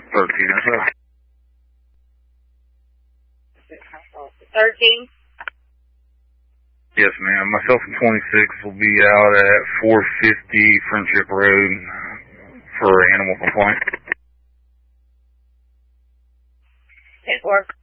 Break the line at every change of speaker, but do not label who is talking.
13 or so.
13?
Yes, ma'am. Myself and 26 will be out at 450 Friendship Road for animal complaint.
It works.